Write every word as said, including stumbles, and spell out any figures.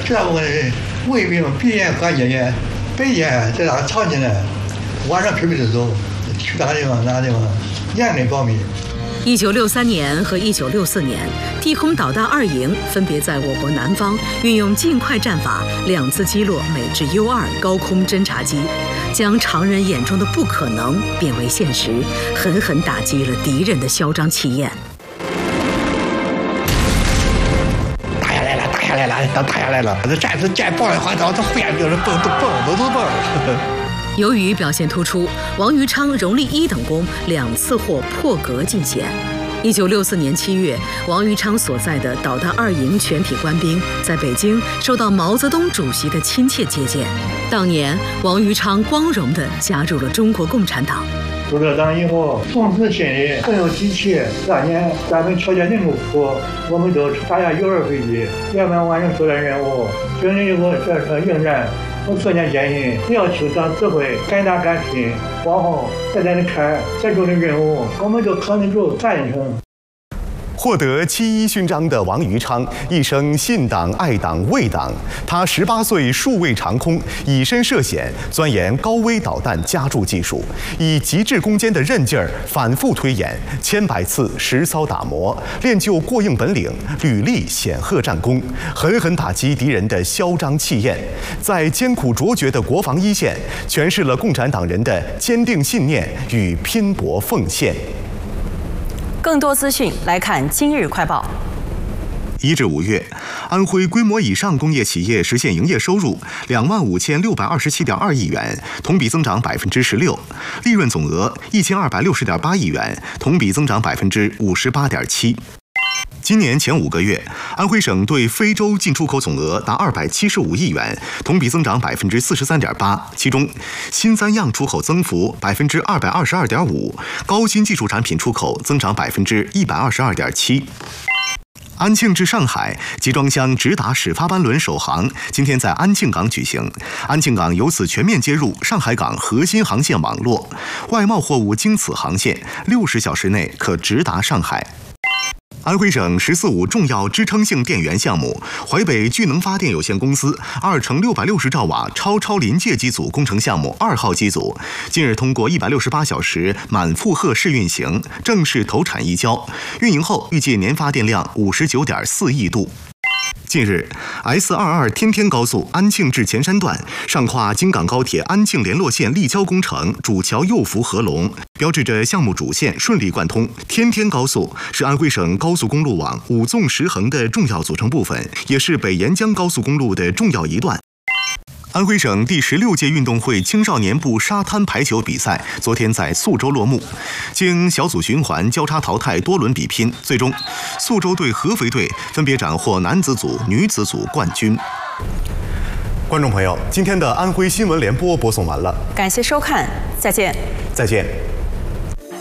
这我胃病、鼻炎、关节炎、白炎这俩常见的，晚上皮皮的走，去哪地方哪地方，严格保密。 一九六三年和一九六四年，地空导弹二营分别在我国南方运用尽快战法，两次击落美制 U 二高空侦察机，将常人眼中的不可能变为现实，狠狠打击了敌人的嚣张气焰。 打下来了，打下来了，打打下来了！这战士见爆的话，他后面就是蹦都蹦，都都蹦。 由于表现突出，王于昌、荣立一等功两次获破格进衔。一九六四年七月，王于昌所在的导弹二营全体官兵在北京受到毛泽东主席的亲切接见。当年，王于昌光荣地加入了中国共产党。 入了党以后，从此心里更有底气。当年咱们条件那么苦，我们都打下 U 二飞机，圆满完成作战任务。经历过这场应战，我四年坚信，只要求党指挥，敢打敢拼，往后在咱的看再重的任务，我们就扛得住，干一成。 获得七一勋章的王于昌，一生信党、爱党、为党。他十八岁数位长空，以身涉险，钻研高危导弹加注技术，以极致攻坚的韧劲儿反复推演，千百次实操打磨，练就过硬本领，屡立显赫战功，狠狠打击敌人的嚣张气焰，在艰苦卓绝的国防一线，诠释了共产党人的坚定信念与拼搏奉献。 更多资讯来看今日快报。 一至五月，安徽规模以上工业企业实现营业收入两万五千六百二十七点二亿元，同比增长百分之十六；利润总额一千二百六十点八亿元，同比增长百分之五十八点七。今年前五个月，安徽省对非洲进出口总额达二百七十五亿元，同比增长百分之四十三点八。其中，新三样出口增幅百分之二百二十二点五，高新技术产品出口增长百分之一百二十二点七。安庆至上海集装箱直达始发班轮首航，今天在安庆港举行。安庆港由此全面接入上海港核心航线网络，外贸货物经此航线六十小时内可直达上海。安徽省“十四五”重要支撑性电源项目淮北聚能发电有限公司二乘六百六十兆瓦超超临界机组工程项目二号机组，近日通过一百六十八小时满负荷试运行，正式投产移交。运营后预计年发电量五十九点四亿度。近日 ，S 二二天天高速安庆至前山段上跨京港高铁安庆联络线立交工程主桥右扶合龙，标志着项目主线顺利贯通。天天高速是安徽省高速公路网五纵十横的重要组成部分，也是北沿江高速公路的重要一段。安徽省第十六届运动会青少年部沙滩排球比赛昨天在宿州落幕，经小组循环交叉淘汰多轮比拼，最终宿州队、合肥队分别斩获男子组、女子组冠军。观众朋友，今天的安徽新闻联播播送完了， 感谢收看，再见。 再见。